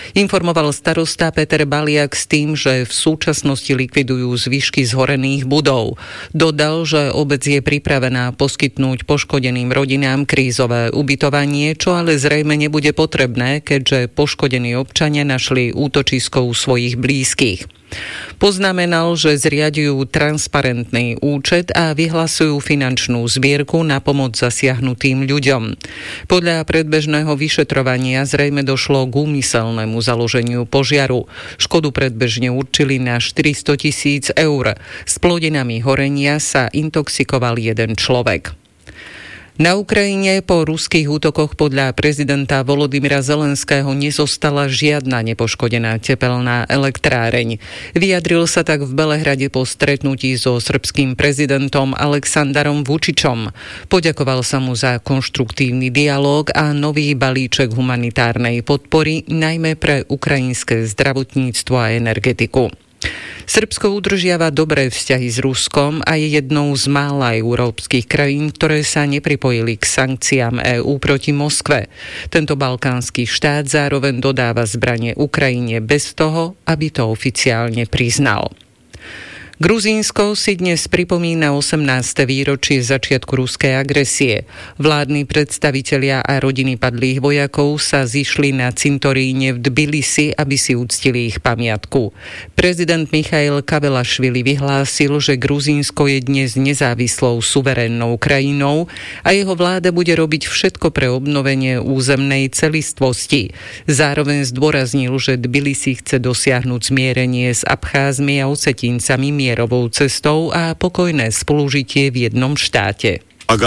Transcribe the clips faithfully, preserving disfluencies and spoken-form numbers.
Informoval starosta Peter Baliak s tým, že v súčasnosti likvidujú zvyšky zhorených budov. Dodal, že obec je pripravená poskytnúť poškodeným rodinám krízové ubytovanie, čo ale zrejme nebude potrebné, keďže poškodení občania našli útočisko u svojich blízkych. Poznamenal, že zriaďujú transparentný účet a vyhlasujú finančnú zbierku na pomoc zasiahnutým ľuďom. Podľa predbežného vyšetrovania zrejme došlo k úmyselnému založeniu požiaru. Škodu predbežne určili na štyristo tisíc eur. S plodinami horenia sa intoxikoval jeden človek. Na Ukrajine po ruských útokoch podľa prezidenta Volodymyra Zelenského nezostala žiadna nepoškodená tepelná elektráreň. Vyjadril sa tak v Belehrade po stretnutí so srbským prezidentom Alexandarom Vučičom. Poďakoval sa mu za konštruktívny dialóg a nový balíček humanitárnej podpory, najmä pre ukrajinské zdravotníctvo a energetiku. Srbsko udržiava dobré vzťahy s Ruskom a je jednou z mála európskych krajín, ktoré sa nepripojili k sankciám EÚ proti Moskve. Tento balkánsky štát zároveň dodáva zbranie Ukrajine bez toho, aby to oficiálne priznal. Gruzínsko si dnes pripomína osemnáste výročie začiatku ruskej agresie. Vládni predstavitelia a rodiny padlých vojakov sa zišli na cintoríne v Tbilisi, aby si uctili ich pamiatku. Prezident Michail Kavelašvili vyhlásil, že Gruzínsko je dnes nezávislou suverénnou krajinou a jeho vláda bude robiť všetko pre obnovenie územnej celistvosti. Zároveň zdôraznil, že Tbilisi chce dosiahnuť zmierenie s Abcházmi a Osetíncami mierovou cestou a pokojné spolužitie v jednom štáte.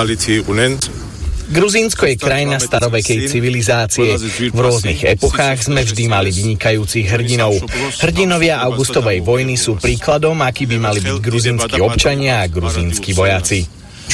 Gruzínsko je krajina starovekej civilizácie. V rôznych epochách sme vždy mali vynikajúcich hrdinov. Hrdinovia augustovej vojny sú príkladom, aký by mali byť gruzínsky občania a gruzínsky vojaci.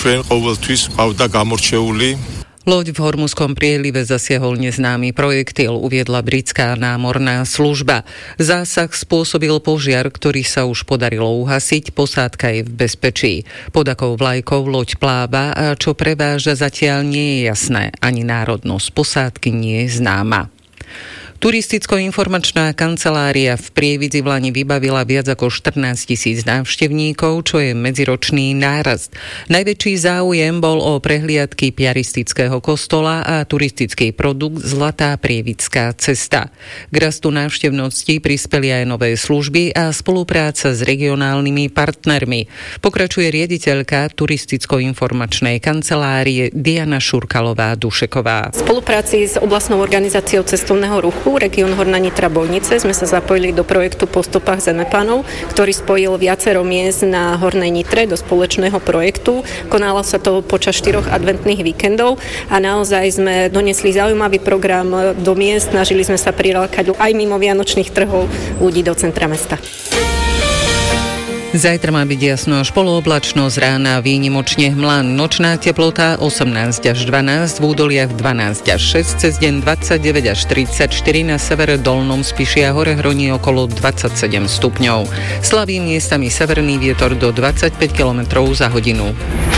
Loď v Hormuzskom prielive zasiahol neznámy projektil, uviedla britská námorná služba. Zásah spôsobil požiar, ktorý sa už podarilo uhasiť, posádka je v bezpečí. Pod akou vlajkou loď pláva a čo preváža, zatiaľ nie je jasné, ani národnosť posádky nie je známa. Turisticko-informačná kancelária v Prievidzi v Lani vybavila viac ako štrnásť tisíc návštevníkov, čo je medziročný nárast. Najväčší záujem bol o prehliadky piaristického kostola a turistický produkt Zlatá prievická cesta. K rastu návštevnosti prispeli aj nové služby a spolupráca s regionálnymi partnermi. Pokračuje riaditeľka turisticko-informačnej kancelárie Diana Šurkalová-Dušeková. V spolupráci s oblastnou organizáciou cestovného ruchu Región Horná Nitra Bojnice sme sa zapojili do projektu Po stopách Zemepánov, ktorý spojil viacero miest na Hornej Nitre do spoločného projektu. Konalo sa to počas štyroch adventných víkendov a naozaj sme donesli zaujímavý program do miest. Snažili sme sa prilákať aj mimo vianočných trhov ľudí do centra mesta. Zajtra má byť jasno až polooblačno, z rána výnimočne hmlán. Nočná teplota osemnásť až dvanásť, v údoliach dvanásť až šesť, cez deň dvadsaťdeväť až tridsaťštyri, na severe Dolnom Spiši a hore Hroní okolo dvadsaťsedem stupňov. Slabý miestami severný vietor do dvadsaťpäť kilometrov za hodinu.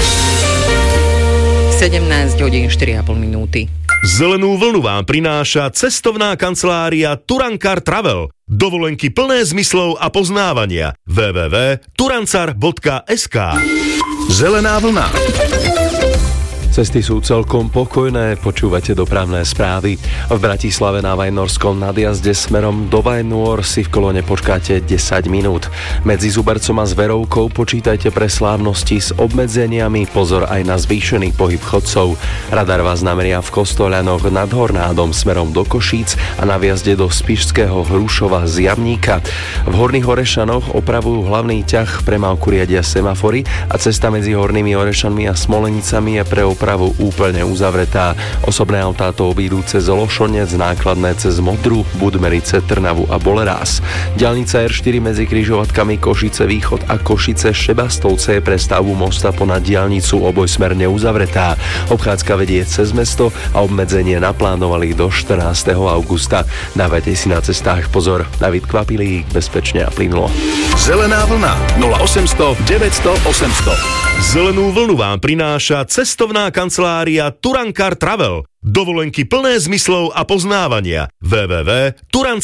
sedemnásť hodín štyri a pol minúty. Zelenú vlnu vám prináša cestovná kancelária Turankar Travel. Dovolenky plné zmyslov a poznávania. w w w bodka turancar bodka es ká. Zelená vlna. Cesty sú celkom pokojné, počúvate dopravné správy. V Bratislave na Vajnorskom nadjazde smerom do Vajnôr si v kolóne počkáte desať minút. Medzi Zubercom a Zverovkou počítajte pre slávnosti s obmedzeniami, pozor aj na zvýšený pohyb chodcov. Radar vás nameria v Kostoľanoch nad Hornádom smerom do Košíc a na vjazde do Spišského Hrušova z Jamníka. V Horných Orešanoch opravujú hlavný ťah, premávku riadia semafory a cesta medzi Hornými Orešanmi a Smolenicami je pre opravu úplne uzavretá. Osobné autá to obídu cez Lošonec, nákladné cez Modru, Budmerice, Trnavu a Bolerás. Diaľnica er štyri medzi križovatkami Košice Východ a Košice Šebastovce je pre stavbu mosta ponad diaľnicu obojsmerne uzavretá. Obchádzka vedie cez mesto a obmedzenie naplánovali do štrnásteho augusta. Dávajte si na cestách pozor. David Kvapilík, bezpečne a plynulo. Zelená vlna nula osemsto deväťsto osemsto. Zelenú vlnu vám prináša cestovná kancelária Turankar Travel. Dovolenky plné zmyslov a poznávania. w w w bodka turancar